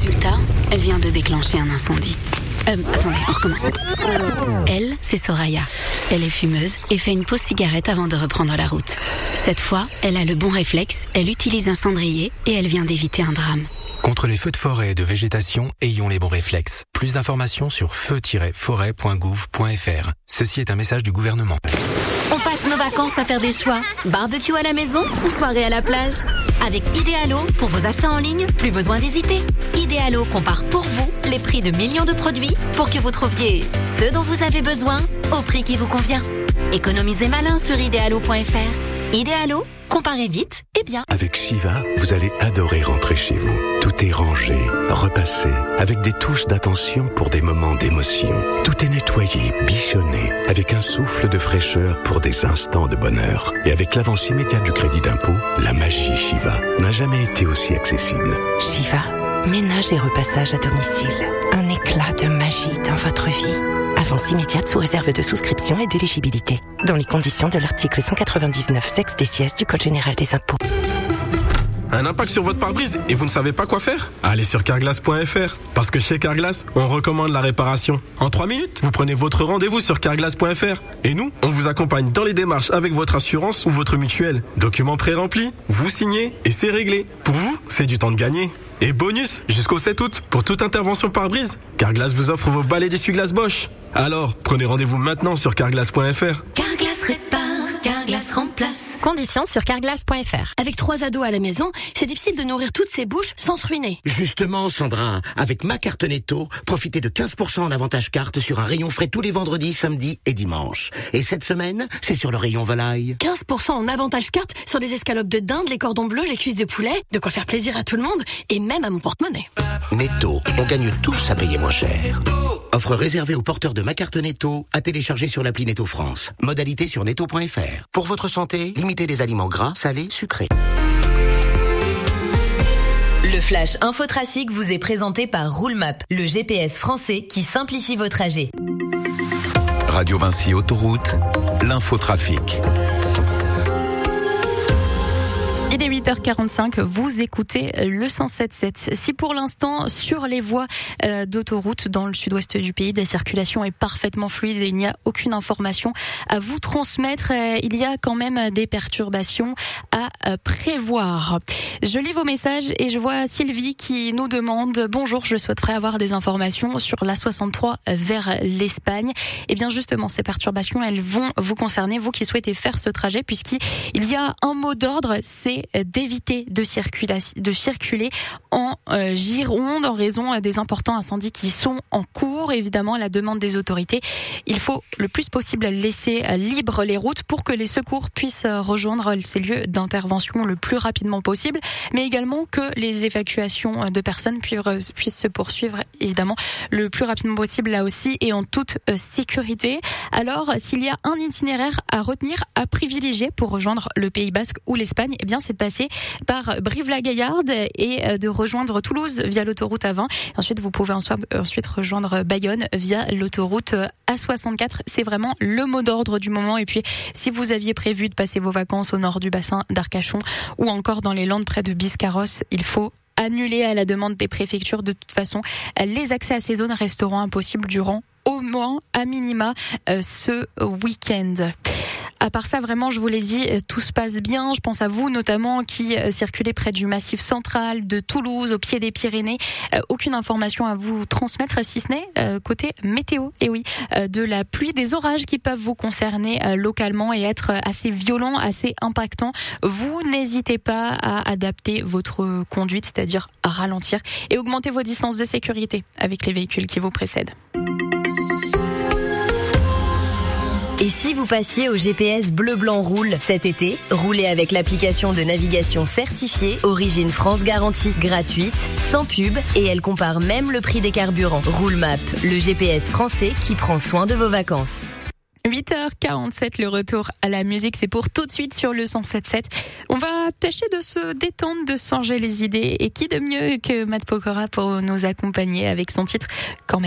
Résultat, elle vient de déclencher un incendie. Attendez, on recommence. Elle, c'est Soraya. Elle est fumeuse et fait une pause cigarette avant de reprendre la route. Cette fois, elle a le bon réflexe, elle utilise un cendrier et elle vient d'éviter un drame. Contre les feux de forêt et de végétation, ayons les bons réflexes. Plus d'informations sur feu-forêt.gouv.fr. Ceci est un message du gouvernement. On passe nos vacances à faire des choix. Barbecue à la maison ou soirée à la plage. Avec Idealo, pour vos achats en ligne, plus besoin d'hésiter. Idealo compare pour vous les prix de millions de produits pour que vous trouviez ce dont vous avez besoin au prix qui vous convient. Économisez malin sur idealo.fr. Idealo, comparez vite et bien. Avec Shiva, vous allez adorer rentrer chez vous. Tout est rangé, repassé, avec des touches d'attention pour des moments d'émotion. Tout est nettoyé, bichonné, avec un souffle de fraîcheur pour des instants de bonheur. Et avec l'avance immédiate du crédit d'impôt, la magie Shiva n'a jamais été aussi accessible. Shiva, ménage et repassage à domicile. Un éclat de magie dans votre vie. Avance immédiate sous réserve de souscription et d'éligibilité. Dans les conditions de l'article 199 sexe des sièges du Code général des impôts. Un impact sur votre pare-brise et vous ne savez pas quoi faire? Allez sur carglass.fr. Parce que chez Carglass, on recommande la réparation. En 3 minutes, vous prenez votre rendez-vous sur carglass.fr. Et nous, on vous accompagne dans les démarches avec votre assurance ou votre mutuelle. Documents pré-remplis, vous signez et c'est réglé. Pour vous, c'est du temps de gagner. Et bonus, jusqu'au 7 août, pour toute intervention pare-brise, Carglass vous offre vos balais d'essuie-glace Bosch. Alors, prenez rendez-vous maintenant sur carglass.fr. Carglass répare, Carglass remplace. Conditions sur carglass.fr. Avec 3 ados à la maison, c'est difficile de nourrir toutes ces bouches sans se ruiner. Justement, Sandra, avec ma carte Netto, profitez de 15% en avantage carte sur un rayon frais tous les vendredis, samedis et dimanches. Et cette semaine, c'est sur le rayon volaille. 15% en avantage carte sur les escalopes de dinde, les cordons bleus, les cuisses de poulet. De quoi faire plaisir à tout le monde et même à mon porte-monnaie. Netto, on gagne tous à payer moins cher. Offre réservée aux porteurs de ma carte Netto à télécharger sur l'appli Netto France. Modalité sur netto.fr. Pour votre santé, limitez les aliments gras, salés, sucrés. Le Flash Infotrafic vous est présenté par Roulemap, le GPS français qui simplifie vos trajets. Radio Vinci Autoroute, l'infotrafic. Il est 8h45, vous écoutez le 107.7. Si pour l'instant, sur les voies d'autoroute dans le sud-ouest du pays, la circulation est parfaitement fluide et il n'y a aucune information à vous transmettre, il y a quand même des perturbations à prévoir. Je lis vos messages et je vois Sylvie qui nous demande « Bonjour, je souhaiterais avoir des informations sur l'A63 vers l'Espagne. » Eh bien justement, ces perturbations, elles vont vous concerner, vous qui souhaitez faire ce trajet, puisqu'il y a un mot d'ordre, c'est d'éviter de circuler en Gironde en raison des importants incendies qui sont en cours. Évidemment, à la demande des autorités, il faut le plus possible laisser libres les routes pour que les secours puissent rejoindre ces lieux d'intervention le plus rapidement possible, mais également que les évacuations de personnes puissent se poursuivre évidemment le plus rapidement possible là aussi et en toute sécurité. Alors, s'il y a un itinéraire à retenir, à privilégier pour rejoindre le Pays Basque ou l'Espagne, eh bien c'est de passer par Brive-la-Gaillarde et de rejoindre Toulouse via l'autoroute A20. Ensuite, vous pouvez ensuite rejoindre Bayonne via l'autoroute A64. C'est vraiment le mot d'ordre du moment. Et puis, si vous aviez prévu de passer vos vacances au nord du bassin d'Arcachon ou encore dans les Landes près de Biscarrosse, il faut annuler à la demande des préfectures. De toute façon, les accès à ces zones resteront impossibles durant au moins à minima ce week-end. À part ça, vraiment, je vous l'ai dit, tout se passe bien. Je pense à vous, notamment, qui circulez près du Massif central, de Toulouse, au pied des Pyrénées. Aucune information à vous transmettre, si ce n'est côté météo. Et oui, de la pluie, des orages qui peuvent vous concerner localement et être assez violents, assez impactants. Vous n'hésitez pas à adapter votre conduite, c'est-à-dire à ralentir et augmenter vos distances de sécurité avec les véhicules qui vous précèdent. Et si vous passiez au GPS Bleu Blanc Roule cet été, roulez avec l'application de navigation certifiée Origine France Garantie, gratuite, sans pub, et elle compare même le prix des carburants. Roulemap, le GPS français qui prend soin de vos vacances. 8h47, le retour à la musique, c'est pour tout de suite sur le 107.7. On va tâcher de se détendre, de changer les idées, et qui de mieux que Matt Pokora pour nous accompagner avec son titre « Quand même ».